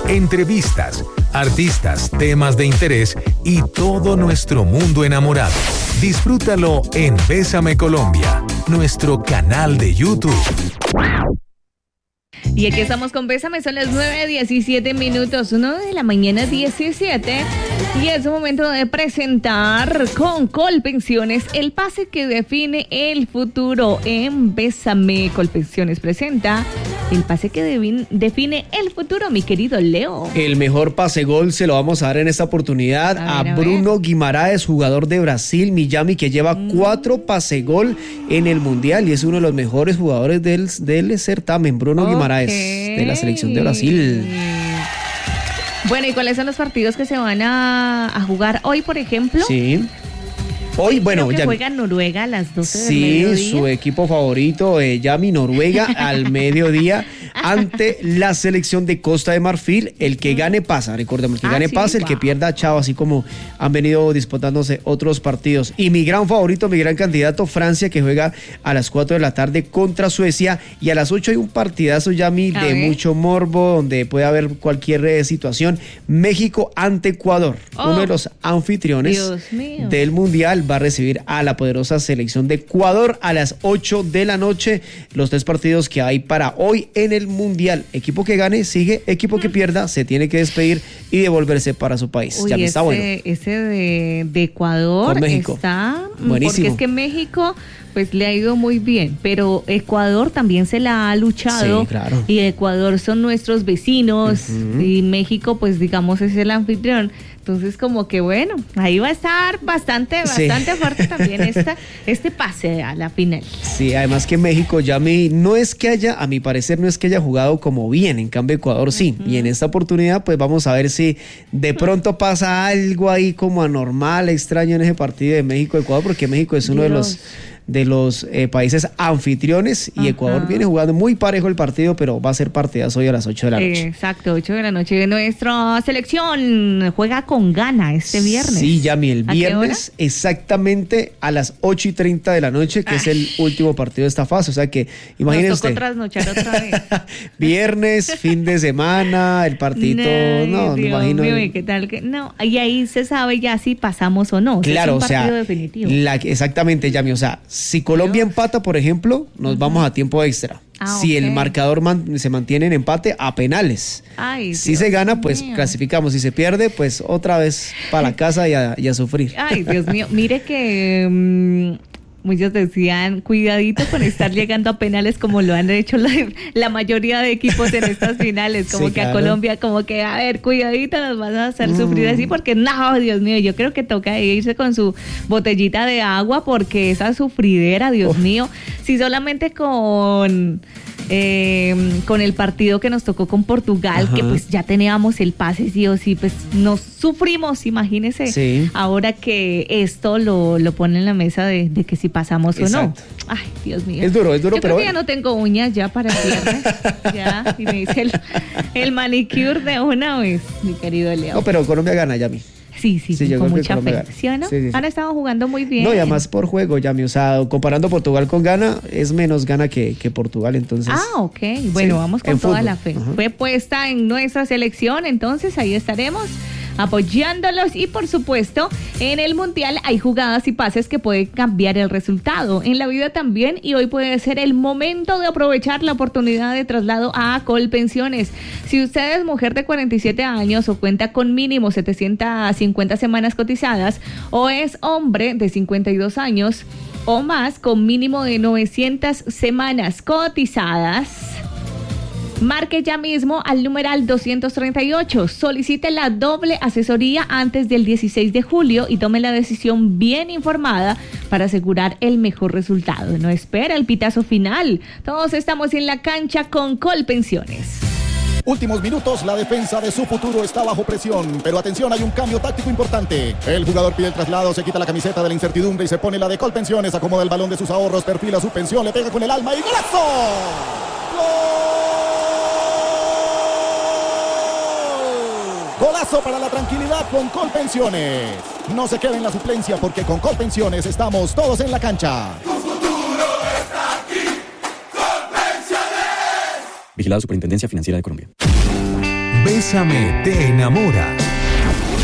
entrevistas, artistas, temas de interés y todo nuestro mundo enamorado. Disfrútalo en Bésame Colombia, nuestro canal de YouTube. Y aquí estamos con Bésame, son las 9:17, 1 de la mañana 17. Y es momento de presentar con Colpensiones el pase que define el futuro en Bésame. Colpensiones presenta el pase que define el futuro, mi querido Leo. El mejor pase gol se lo vamos a dar en esta oportunidad a Bruno Guimaraes, jugador de Brasil, Miami, que lleva 4 pase gol en el Mundial y es uno de los mejores jugadores del certamen. Bruno Guimaraes, de la selección de Brasil. Bueno, ¿y cuáles son los partidos que se van a jugar hoy, por ejemplo? Sí. Hoy, bueno, ya juega Noruega a las 12 del mediodía. Sí, mediodía. su equipo favorito, Yami, Noruega, al mediodía, ante la selección de Costa de Marfil. El que gane pasa, recordemos, el que gane pasa, el que pierda, chao, así como han venido disputándose otros partidos. Y mi gran favorito, mi gran candidato, Francia, que juega a las 4 de la tarde contra Suecia. Y a las 8 hay un partidazo, Yami, de mucho morbo, donde puede haber cualquier situación. México ante Ecuador, uno de los anfitriones del Mundial, va a recibir a la poderosa selección de Ecuador a las 8 de la noche. Los 3 partidos que hay para hoy en el Mundial. Equipo que gane sigue, equipo que pierda se tiene que despedir y devolverse para su país. Uy, ya está bueno. Ese de Ecuador con México está buenísimo. Porque es que México pues le ha ido muy bien, pero Ecuador también se la ha luchado. Sí, claro. Y Ecuador son nuestros vecinos y México pues digamos es el anfitrión. Entonces como que bueno, ahí va a estar bastante fuerte también este pase a la final. Sí, además que México, Yami, no es que haya, a mi parecer, no es que haya jugado como bien, en cambio Ecuador sí. Y en esta oportunidad pues vamos a ver si de pronto pasa algo ahí como anormal, extraño en ese partido de México-Ecuador, porque México es uno de los países anfitriones y Ecuador viene jugando muy parejo el partido, pero va a ser partidazo hoy a las 8 de la noche. Exacto, 8 de la noche. Nuestra selección juega con Ghana este viernes. Sí, Yami, el viernes exactamente a las 8:30 de la noche, que es el último partido de esta fase. O sea que, imagínense. Nos tocó trasnochar otra vez. Viernes, fin de semana, el partidito. No, me imagino. Mío, ¿qué tal? No, y ahí se sabe ya si pasamos o no. Claro, es un partido definitivo. Exactamente, Yami, o sea, si Colombia empata, por ejemplo, nos vamos a tiempo extra. Si el marcador se mantiene en empate, a penales. Si se gana, pues clasificamos. Si se pierde, pues otra vez para la casa y a sufrir. Ay, Dios mío. Mire que muchos decían, cuidadito con estar llegando a penales como lo han hecho la mayoría de equipos en estas finales. Como que a Colombia, como que, a ver, cuidadito, nos vas a hacer sufrir así, porque no, Dios mío, yo creo que toca irse con su botellita de agua, porque esa sufridera, Dios mío, si solamente con el partido que nos tocó con Portugal, que pues ya teníamos el pase sí o sí, pues nos sufrimos, imagínese, ahora que esto lo pone en la mesa de que si pasamos o no. Ay, Dios mío. Es duro, yo pero ya no tengo uñas ya para el viernes, ya, y me dice el manicure de una vez, mi querido Leo. No, pero Colombia gana, Yami. Sí, con mucha fe, ¿sí o no? Sí. Han estado jugando muy bien. No, y además por juego, Yami, o sea, comparando Portugal con Ghana, es menos Ghana que Portugal, entonces. Ok, bueno, vamos con toda la fe. Fue puesta en nuestra selección, entonces ahí estaremos apoyándolos y por supuesto en el Mundial hay jugadas y pases que pueden cambiar el resultado en la vida también, y hoy puede ser el momento de aprovechar la oportunidad de traslado a Colpensiones. Si usted es mujer de 47 años o cuenta con mínimo 750 semanas cotizadas, o es hombre de 52 años o más con mínimo de 900 semanas cotizadas, marque ya mismo al numeral 238, solicite la doble asesoría antes del 16 de julio y tome la decisión bien informada para asegurar el mejor resultado. No espera el pitazo final. Todos estamos en la cancha con Colpensiones. Últimos minutos, la defensa de su futuro está bajo presión, pero atención, hay un cambio táctico importante. El jugador pide el traslado, se quita la camiseta de la incertidumbre y se pone la de Colpensiones, acomoda el balón de sus ahorros, perfila su pensión, le pega con el alma y ¡golazo! Golazo para la tranquilidad con Colpensiones. No se quede en la suplencia porque con Colpensiones estamos todos en la cancha. Tu futuro está aquí. Colpensiones. Vigilado Superintendencia Financiera de Colombia. Bésame te enamora.